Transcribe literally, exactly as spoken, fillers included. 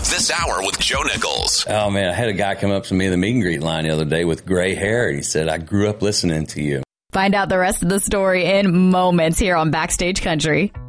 of This Hour with Joe Nichols. Oh, man, I had a guy come up to me in the meet and greet line the other day with gray hair. He said, I grew up listening to you. Find out the rest of the story in moments here on Backstage Country.